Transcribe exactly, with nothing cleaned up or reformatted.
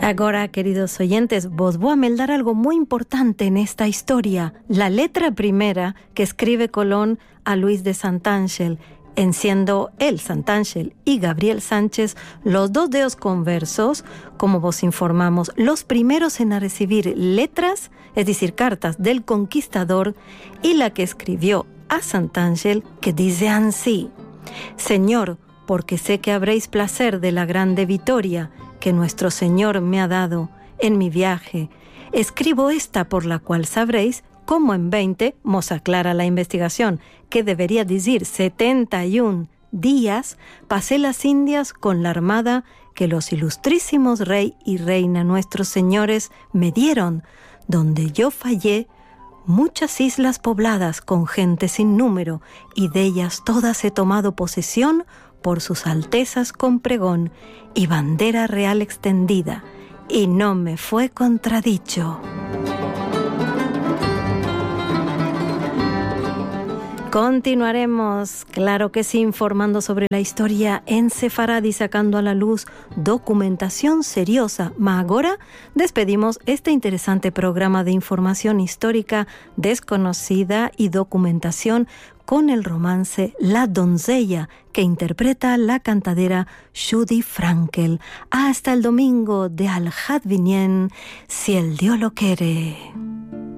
Ahora, queridos oyentes, vos voy a meldar algo muy importante en esta historia. La letra primera que escribe Colón a Luis de Santángel, en siendo él, Santángel, y Gabriel Sánchez, los dos deos conversos, como vos informamos, los primeros en a recibir letras, es decir, cartas del conquistador, y la que escribió a Santángel, que dice así: Señor, porque sé que habréis placer de la grande vitoria que nuestro Señor me ha dado en mi viaje, escribo esta por la cual sabréis cómo en veinte, mos aclara la investigación, que debería decir setenta y un días, pasé las Indias con la armada que los ilustrísimos rey y reina nuestros señores me dieron, donde yo fallé muchas islas pobladas con gente sin número, y de ellas todas he tomado posesión por sus altezas con pregón y bandera real extendida, y no me fue contradicho. Continuaremos, claro que sí, informando sobre la historia en sefaradí, sacando a la luz documentación seriosa. Ma ahora despedimos este interesante programa de información histórica desconocida y documentación con el romance La doncella, que interpreta la cantadera Judy Frankel. Hasta el domingo de Al-Hadvinien, si el Dios lo quiere.